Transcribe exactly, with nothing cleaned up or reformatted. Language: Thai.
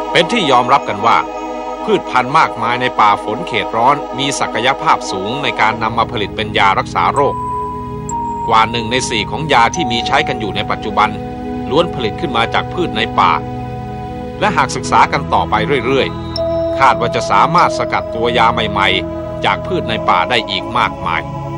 เป็นที่ยอมรับกันว่าพืชพันธุ์มากมายในป่าฝนเขตร้อนมีศักยภาพสูงในการนำมาผลิตเป็นยารักษาโรคกว่าหนึ่งในสี่ของยาที่มีใช้กันอยู่ในปัจจุบันล้วนผลิตขึ้นมาจากพืชในป่าและหากศึกษากันต่อไปเรื่อยๆคาดว่าจะสามารถสกัดตัวยาใหม่ๆจากพืชในป่าได้อีกมากมาย